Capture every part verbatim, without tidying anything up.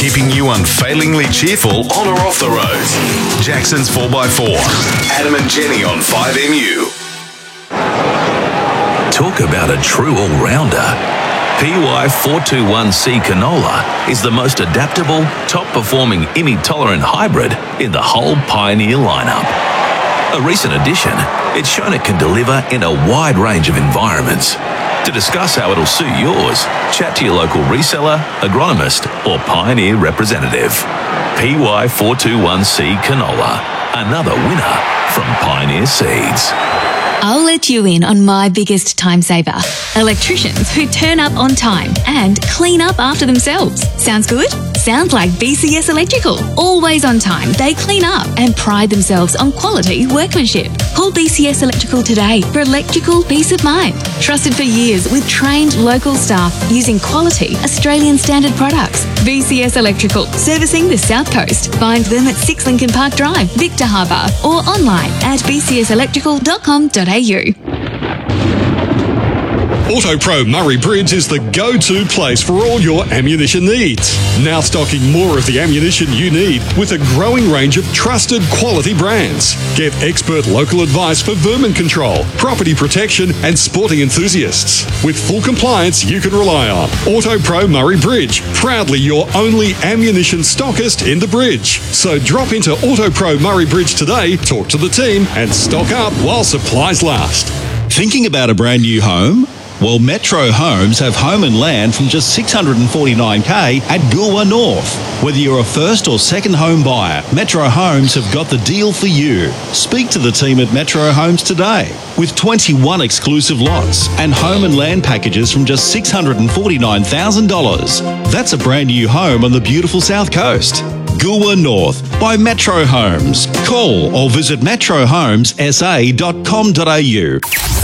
keeping you unfailingly cheerful on or off the road. Jackson's four by four. Adam and Jenny on five M U. Talk about a true all-rounder. P Y four twenty-one C Canola is the most adaptable, top-performing I M I-tolerant hybrid in the whole Pioneer lineup. A recent addition, it's shown it can deliver in a wide range of environments. To discuss how it'll suit yours, chat to your local reseller, agronomist, or Pioneer representative. P Y four twenty-one C Canola, another winner from Pioneer Seeds. I'll let you in on my biggest time saver. Electricians who turn up on time and clean up after themselves. Sounds good? Sounds like B C S Electrical. Always on time, they clean up and pride themselves on quality workmanship. Call B C S Electrical today for electrical peace of mind. Trusted for years with trained local staff using quality Australian standard products. B C S Electrical, servicing the South Coast. Find them at six Lincoln Park Drive, Victor Harbour, or online at b c s electrical dot com dot a u. AutoPro Murray Bridge is the go-to place for all your ammunition needs. Now stocking more of the ammunition you need with a growing range of trusted quality brands. Get expert local advice for vermin control, property protection and sporting enthusiasts. With full compliance you can rely on. AutoPro Murray Bridge, proudly your only ammunition stockist in the bridge. So drop into AutoPro Murray Bridge today, talk to the team and stock up while supplies last. Thinking about a brand new home? Well, Metro Homes have home and land from just six hundred forty-nine thousand dollars at Goolwa North. Whether you're a first or second home buyer, Metro Homes have got the deal for you. Speak to the team at Metro Homes today. With twenty-one exclusive lots and home and land packages from just six hundred forty-nine thousand dollars. That's a brand new home on the beautiful South Coast. Goolwa North by Metro Homes. Call or visit metro homes s a dot com dot a u.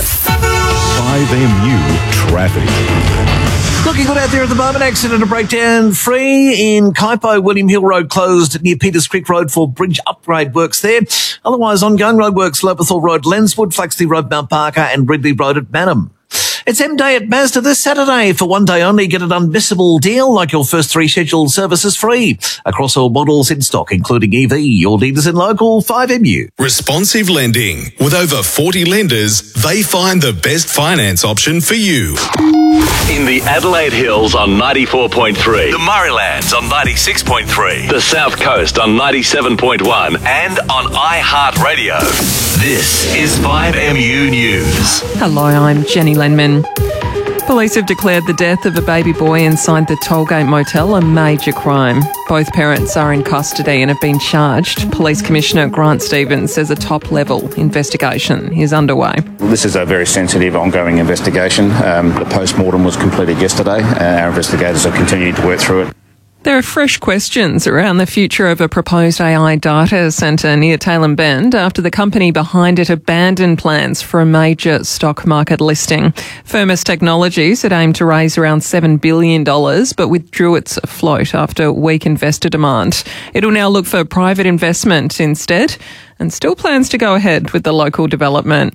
five M U traffic. Looking good out there at the moment. Accident and breakdown free in Kaipo. William Hill Road closed near Peters Creek Road for bridge upgrade works there. Otherwise, ongoing roadworks, Lopethal Road, Lenswood, Flaxley Road, Mount Parker and Ridley Road at Mannum. It's M Day at Mazda this Saturday. For one day only, get an unmissable deal like your first three scheduled services free. Across all models in stock, including E V. Your dealers in local five M U. Responsive lending. With over forty lenders, they find the best finance option for you. In the Adelaide Hills on ninety-four point three, the Murraylands on ninety-six point three, the South Coast on ninety-seven point one, and on iHeartRadio. This is five M U News. Hello, I'm Jenny Lenman. Police have declared the death of a baby boy inside the Tollgate Motel a major crime. Both parents are in custody and have been charged. Police Commissioner Grant Stevens says a top-level investigation is underway. This is a very sensitive, ongoing investigation. Um, the post-mortem was completed yesterday. Uh, our investigators are continuing to work through it. There are fresh questions around the future of a proposed A I data centre near Tailem Bend after the company behind it abandoned plans for a major stock market listing. Firmus Technologies had aimed to raise around seven billion dollars but withdrew its float after weak investor demand. It'll now look for private investment instead and still plans to go ahead with the local development.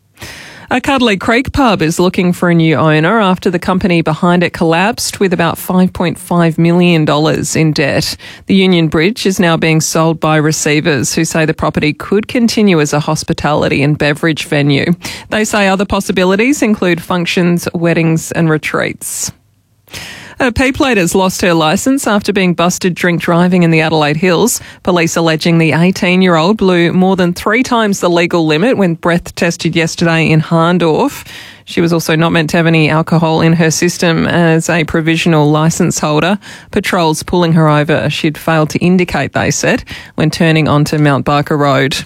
A Cuddly Creek pub is looking for a new owner after the company behind it collapsed with about five point five million dollars in debt. The Union Bridge is now being sold by receivers who say the property could continue as a hospitality and beverage venue. They say other possibilities include functions, weddings and retreats. A P-plate has lost her licence after being busted drink driving in the Adelaide Hills. Police alleging the eighteen-year-old blew more than three times the legal limit when breath tested yesterday in Harndorf. She was also not meant to have any alcohol in her system as a provisional licence holder. Patrols pulling her over. She'd failed to indicate, they said, when turning onto Mount Barker Road.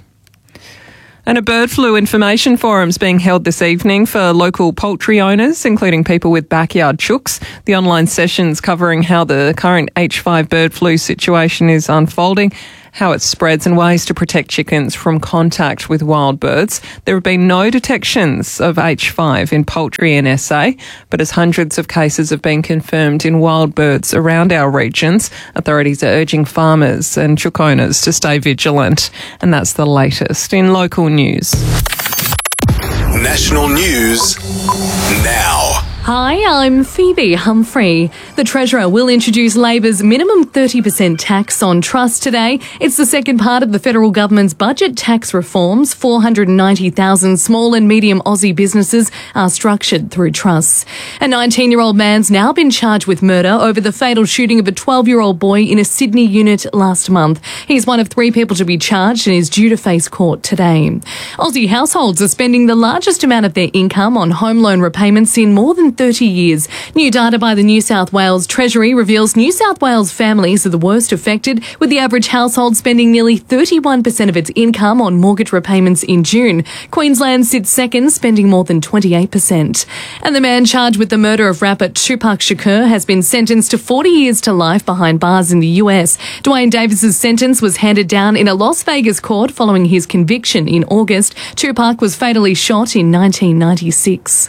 And a bird flu information forum's being held this evening for local poultry owners, including people with backyard chooks. The online session's covering how the current H five bird flu situation is unfolding, how it spreads and ways to protect chickens from contact with wild birds. There have been no detections of H five in poultry in S A, but as hundreds of cases have been confirmed in wild birds around our regions, authorities are urging farmers and chook owners to stay vigilant. And that's the latest in local news. National news now. Hi, I'm Phoebe Humphrey. The Treasurer will introduce Labor's minimum thirty percent tax on trust today. It's the second part of the federal government's budget tax reforms. four hundred ninety thousand small and medium Aussie businesses are structured through trusts. A nineteen-year-old man's now been charged with murder over the fatal shooting of a twelve-year-old boy in a Sydney unit last month. He's one of three people to be charged and is due to face court today. Aussie households are spending the largest amount of their income on home loan repayments in more than thirty years. New data by the New South Wales Treasury reveals New South Wales families are the worst affected, with the average household spending nearly thirty-one percent of its income on mortgage repayments in June. Queensland sits second, spending more than twenty-eight percent. And the man charged with the murder of rapper Tupac Shakur has been sentenced to forty years to life behind bars in the U S. Dwayne Davis's sentence was handed down in a Las Vegas court following his conviction in August. Tupac was fatally shot in nineteen ninety-six.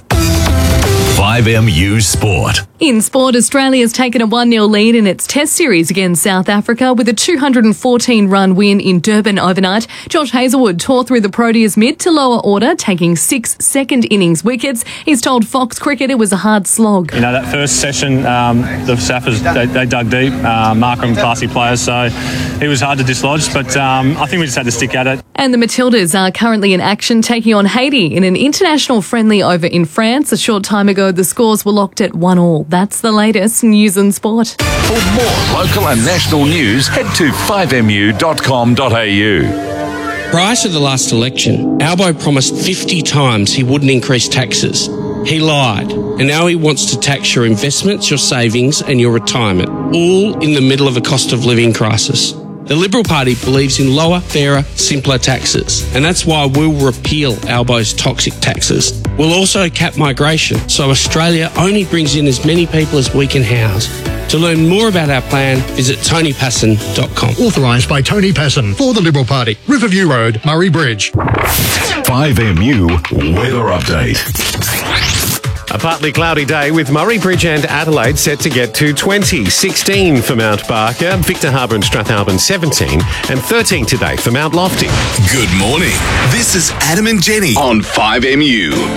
five M U Sport. In sport, Australia's taken a one nil lead in its Test series against South Africa with a two hundred fourteen run win in Durban overnight. Josh Hazlewood tore through the Proteas mid to lower order, taking six second innings wickets. He's told Fox Cricket it was a hard slog. You know, that first session, um, the Saffers, they, they dug deep. Uh, Markram, classy players, so it was hard to dislodge, but um, I think we just had to stick at it. And the Matildas are currently in action, taking on Haiti in an international friendly over in France. A short time ago, the scores were locked at one all. That's the latest news and sport. For more local and national news, head to five m u dot com dot a u. Prior to the last election, Albo promised fifty times he wouldn't increase taxes. He lied, and now he wants to tax your investments, your savings and your retirement, all in the middle of a cost of living crisis. The Liberal Party believes in lower, fairer, simpler taxes, and that's why we'll repeal Albo's toxic taxes. We'll also cap migration, so Australia only brings in as many people as we can house. To learn more about our plan, visit tony passon dot com. Authorised by Tony Passon for the Liberal Party. Riverview Road, Murray Bridge. five M U Weather Update. A partly cloudy day with Murray Bridge and Adelaide set to get to twenty, sixteen for Mount Barker, Victor Harbour and Strathalbyn seventeen, and thirteen today for Mount Lofty. Good morning. This is Adam and Jenny on five M U.